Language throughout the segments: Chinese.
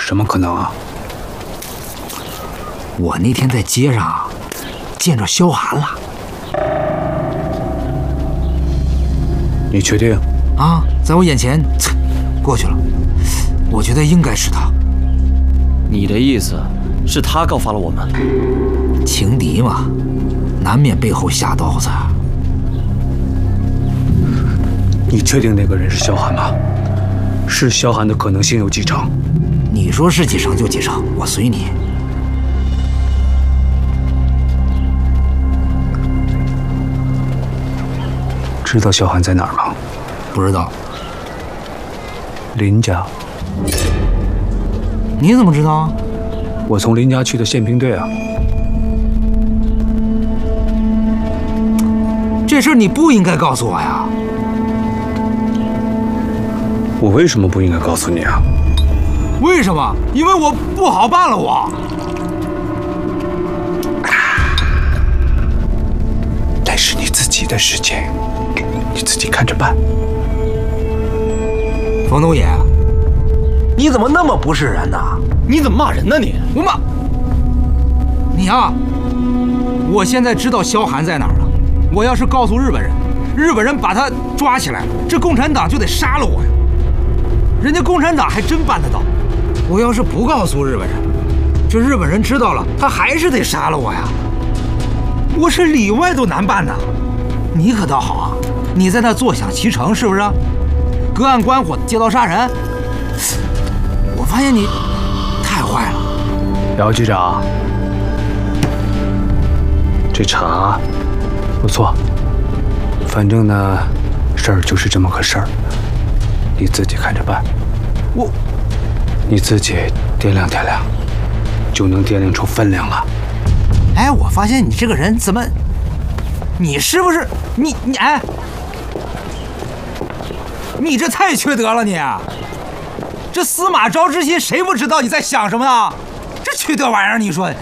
什么可能啊？ 我那天在街上见着萧寒了。 你确定？ 啊，在我眼前过去了，我觉得应该是他。 你的意思是他告发了我们？ 情敌嘛，难免背后下刀子。 你确定那个人是萧寒吗？是萧寒的可能性有几成？ 你说是几成就几成，我随你。 知道萧寒在哪儿吗？ 不知道。 林家。 你怎么知道？ 我从林家去的宪兵队啊。 这事儿你不应该告诉我呀。 我为什么不应该告诉你啊？ 为什么？因为我不好办了我。 那是你自己的事情，你自己看着办。 冯东野，你怎么那么不是人呢？ 你怎么骂人呢你？ 我骂你啊！我现在知道萧寒在哪儿了。我要是告诉日本人，日本人把他抓起来，这共产党就得杀了我呀。人家共产党还真办得到。我要是不告诉日本人，这日本人知道了，他还是得杀了我呀。我是里外都难办呐。你可倒好啊，你在那坐享其成是不是？隔岸观火，借刀杀人。我发现你太坏了。 姚局长，这茶不错，反正呢，事儿就是这么个事儿，你自己看着办。你自己掂量掂量，就能掂量出分量了。 哎，我发现你这个人怎么，你是不是你哎，你这太缺德了你！这司马昭之心，谁不知道你在想什么呢？这缺德玩意儿，你说。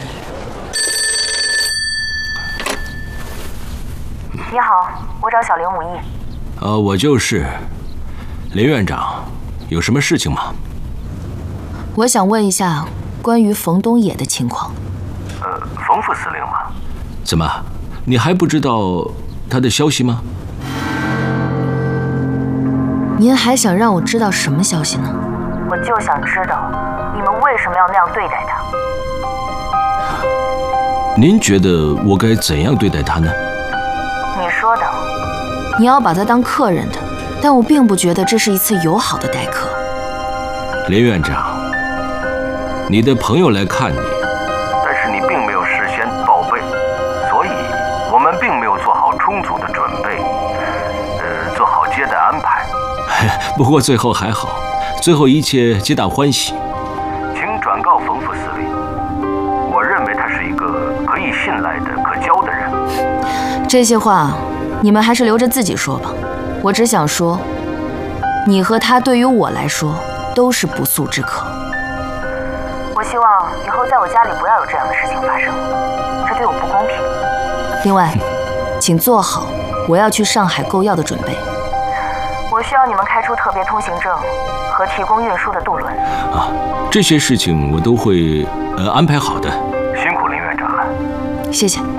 你好，我找小林武义。 我就是林院长，有什么事情吗？ 我想问一下关于冯东野的情况。 冯副司令吗？ 怎么，你还不知道他的消息吗？ 您还想让我知道什么消息呢？我就想知道你们为什么要那样对待他。 您觉得我该怎样对待他呢？ 你说的，你要把他当客人的，但我并不觉得这是一次友好的待客。 林院长，你的朋友来看你， 但是你并没有事先报备，所以我们并没有做好充足的准备，做好接待安排。 不过最后还好，最后一切皆大欢喜。 请转告冯副司令，我认为他是一个可以信赖的、可交的人。 这些话你们还是留着自己说吧。我只想说，你和他对于我来说都是不速之客。我希望以后在我家里不要有这样的事情发生，这对我不公平。另外，请做好我要去上海购药的准备。我需要你们开出特别通行证和提供运输的渡轮。 这些事情我都会安排好的。 辛苦林院长了。 谢谢。